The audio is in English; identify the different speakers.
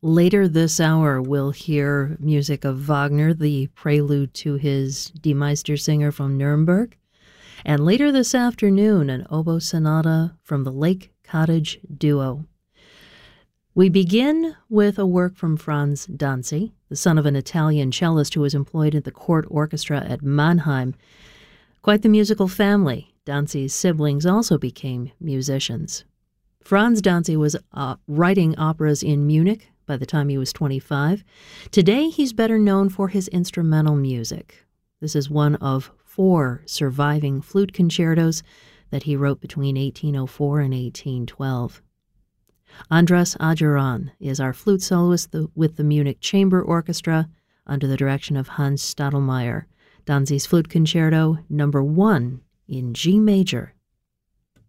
Speaker 1: Later this hour, we'll hear music of Wagner, the prelude to his Die Meistersinger from Nuremberg. And later this afternoon, an oboe sonata from the Lake Cottage Duo. We begin with a work from Franz Danzi, the son of an Italian cellist who was employed at the court orchestra at Mannheim. Quite the musical family. Danzi's siblings also became musicians. Franz Danzi was writing operas in Munich by the time he was 25. Today, he's better known for his instrumental music. This is one of 4 surviving flute concertos that he wrote between 1804 and 1812. Andras Ageran is our flute soloist with the Munich Chamber Orchestra under the direction of Hans Stadelmeier. Danzi's Flute Concerto No. 1 in G major.